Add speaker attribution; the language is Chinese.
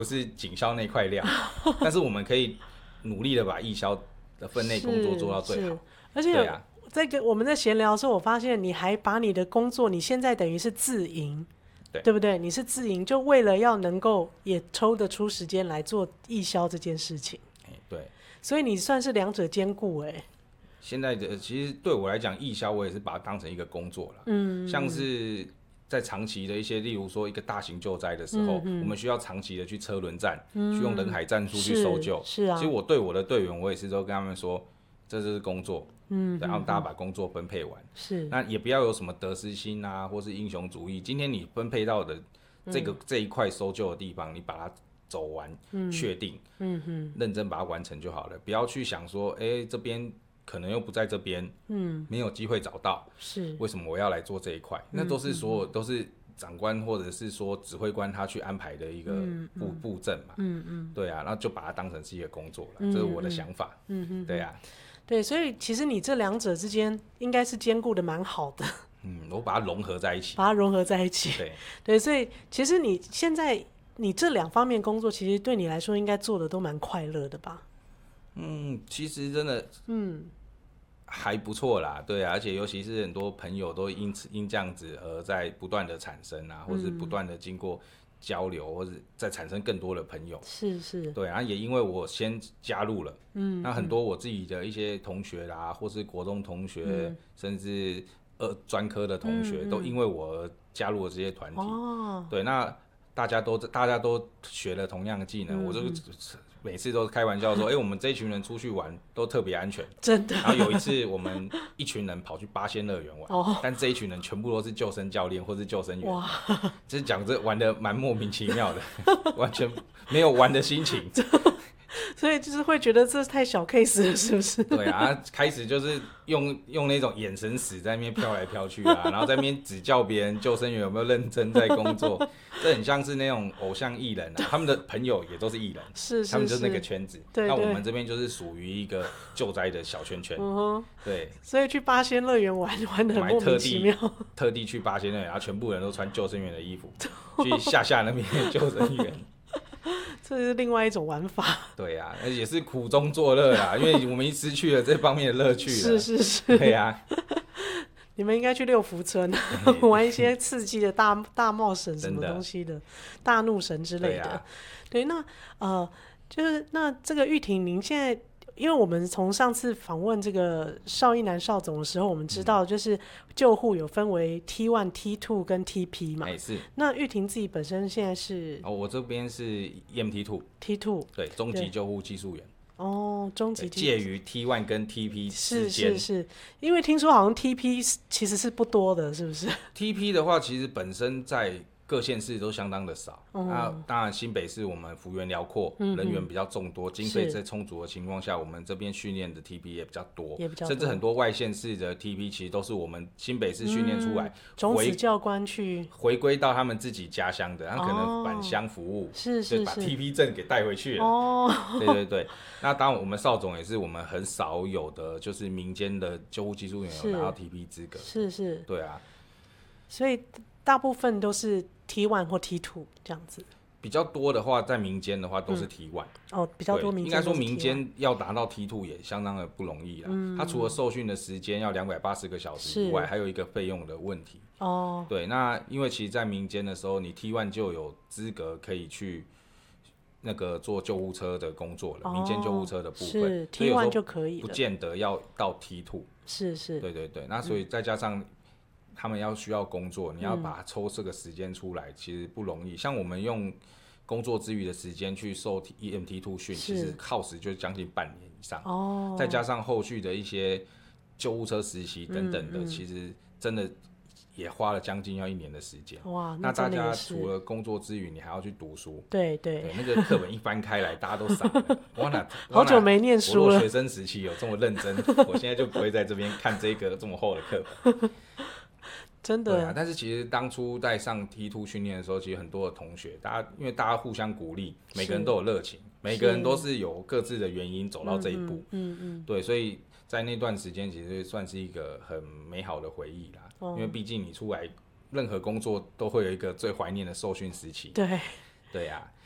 Speaker 1: 不是警销那块料，但是我们可以努力的把义销的分内工作做到最好。
Speaker 2: 而且
Speaker 1: 对啊，
Speaker 2: 我们在闲聊的时候，我发现你还把你的工作，你现在等于是自营，对不对？你是自营，就为了要能够也抽得出时间来做义销这件事情。
Speaker 1: 对，
Speaker 2: 所以你算是两者兼顾
Speaker 1: 现在的其实对我来讲，义销我也是把它当成一个工作了。像是在长期的一些，例如说一个大型救灾的时候，我们需要长期的去车轮战，去用人海战术去搜救。
Speaker 2: 是啊。
Speaker 1: 其实我对我的队员，我也是都跟他们说，这就是工作。然后大家把工作分配完。
Speaker 2: 是。
Speaker 1: 那也不要有什么得失心啊，或是英雄主义。今天你分配到的这一块搜救的地方，你把它走完，确定，认真把它完成就好了。不要去想说，这边可能又不在这边，没有机会找到，
Speaker 2: 是
Speaker 1: 为什么我要来做这一块？那都是都是长官或者是说指挥官他去安排的一个布阵嘛，对啊，然后就把它当成是一个工作了，这是我的想法，对啊，
Speaker 2: 对，所以其实你这两者之间应该是兼顾的蛮好的，
Speaker 1: 我把它融合在一起，
Speaker 2: 对，所以其实你现在你这两方面工作，其实对你来说应该做的都蛮快乐的吧？
Speaker 1: 其实真的，还不错啦，对啊，而且尤其是很多朋友都因这样子而在不断的产生啊，或是不断的经过交流，或者再产生更多的朋友，
Speaker 2: 是，
Speaker 1: 对啊，也因为我先加入了，那很多我自己的一些同学啦，或是国中同学，甚至专科的同学，都因为我而加入了这些团体，对，那大家都学了同样的技能，我就每次都开玩笑说，我们这一群人出去玩都特别安全，
Speaker 2: 真的。
Speaker 1: 然后有一次我们一群人跑去八仙乐园玩，但这一群人全部都是救生教练或是救生员，就是讲这玩的蛮莫名其妙的，完全没有玩的心情。
Speaker 2: 所以就是会觉得这太小 case 了，是不是？
Speaker 1: 对啊，开始就是用那种眼神死在那边飘来飘去啊，然后在那边指教别人救生员有没有认真在工作，这很像是那种偶像艺人啊，他们的朋友也都是艺人，他们就是那个圈子。
Speaker 2: 对，
Speaker 1: 那我们这边就是属于一个救灾的小圈圈。对。
Speaker 2: 所以去八仙乐园玩得很莫名其妙。
Speaker 1: 特地去八仙乐园，然后全部人都穿救生员的衣服去吓那边的救生员。
Speaker 2: 这是另外一种玩法。
Speaker 1: 对啊，也是苦中作乐啊，因为我们失去了这方面的乐趣了。
Speaker 2: 是。
Speaker 1: 对啊。
Speaker 2: 你们应该去六福村玩一些刺激的大冒险什么东西的，大怒神之类的。对，那就是那这个玉婷，您现在，因为我们从上次访问这个邵一南邵总的时候，我们知道就是救护有分为 T1、T2 跟 TP 嘛。
Speaker 1: 是。
Speaker 2: 那玉婷自己本身现在是
Speaker 1: 我这边是 EMT2。对，中级救护技术员。
Speaker 2: 中级
Speaker 1: 介于 T1 跟 TP 之间。
Speaker 2: 是，因为听说好像 TP 其实是不多的，是不是？
Speaker 1: TP 的话，其实本身在各县市都相当的少。那当然新北市我们幅员辽阔，人员比较众多，经费在充足的情况下，我们这边训练的 TP 也比较多，甚至很多外县市的 TP 其实都是我们新北市训练出来，
Speaker 2: 种子教官去
Speaker 1: 回归到他们自己家乡的，他可能返乡服务，
Speaker 2: 是
Speaker 1: 把 TP 证给带回去了。对。那当然我们邵总也是我们很少有的，就是民间的救护技术员有拿到 TP 资格。
Speaker 2: 是。
Speaker 1: 对啊。
Speaker 2: 所以大部分都是 T1 或 T2 这样子。
Speaker 1: 比较多的话，在民间的话都是 T1。
Speaker 2: 比较多民间。
Speaker 1: 应该说民间要达到 T2 也相当的不容易啦。它除了受训的时间要280个小时以外，还有一个费用的问题。对，那因为其实，在民间的时候，你 T1 就有资格可以去那个做救护车的工作了，民间救护车的部分，
Speaker 2: 是 T1 就可以了，
Speaker 1: 不见得要到 T2。
Speaker 2: 是。
Speaker 1: 对。那所以再加上他们需要工作，你要把它抽这个时间出来，其实不容易。像我们用工作之余的时间去受 EMT2 训，其实耗时就将近半年以上。再加上后续的一些救护车实习等等的，其实真的也花了将近要1年的时间。那大家除了工作之余，你还要去读书。
Speaker 2: 对，
Speaker 1: 那个课本一翻开来，大家都傻了。
Speaker 2: 好久没念书了。
Speaker 1: 我如果学生时期有这么认真，我现在就不会在这边看这个这么厚的课本。
Speaker 2: 真的。
Speaker 1: 对啊，但是其实当初在上 T2 训练的时候，其实很多的同学，因为大家互相鼓励，每个人都有热情，每个人都是有各自的原因走到这一步。对，所以在那段时间其实算是一个很美好的回忆啦。因为毕竟你出来任何工作都会有一个最怀念的受训时期。
Speaker 2: 对。
Speaker 1: 对啊。